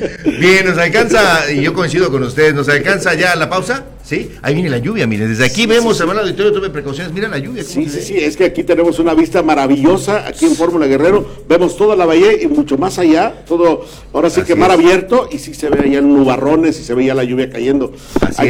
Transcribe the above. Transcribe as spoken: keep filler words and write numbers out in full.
Bien, nos alcanza, y yo coincido con ustedes, nos alcanza ya la pausa, ¿sí? Ahí viene la lluvia, miren, desde aquí sí, vemos, sí, sí. hermano auditorio, tome precauciones, mira la lluvia. Sí, sí, sí, es que aquí tenemos una vista maravillosa, aquí en Fórmula Guerrero, vemos toda la bahía y mucho más allá, todo, ahora sí Así que mar es. abierto, y sí se ve allá nubarrones y se veía la lluvia cayendo. Así